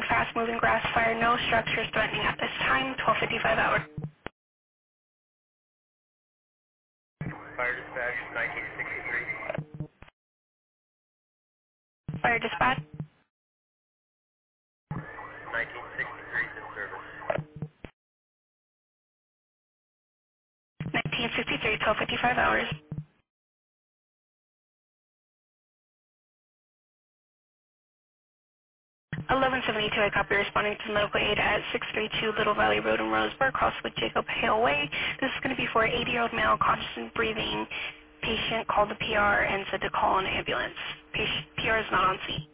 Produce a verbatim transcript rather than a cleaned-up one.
fast-moving grass fire, no structures threatening at this time, twelve fifty-five hours. Fire dispatch, nineteen sixty-three. Fire dispatch, nineteen sixty-three is in service. nineteen sixty-three, twelve fifty-five hours. eleven seventy-two, I copy responding to medical aid at six thirty-two Little Valley Road in Roseburg, cross with Jacob Hale Way. This is going to be for an eighty-year-old male, conscious and breathing patient, called the P R and said to call an ambulance. Patient, P R is not on scene.